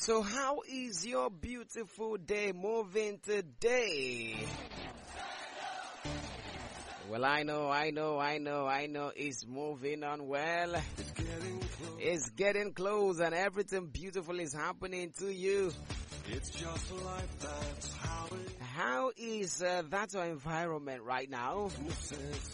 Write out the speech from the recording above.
So how is your beautiful day moving today? Well, I know it's moving on well. It's getting close and everything beautiful is happening to you. It's just like that's how it How is that your environment right now? is.